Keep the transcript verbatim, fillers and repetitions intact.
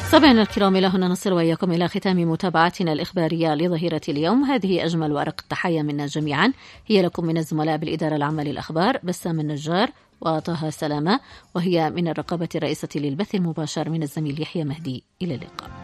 مستمعينا الكرام، إلى هنا نصل وإياكم إلى ختام متابعتنا الإخبارية لظهيرة اليوم. هذه أجمل وأرق التحايا منا جميعا هي لكم من الزملاء بالإدارة العامة للأخبار بسام النجار وطه سلامة، وهي من الرقابة الرئيسة للبث المباشر من الزميل يحيى مهدي. إلى اللقاء.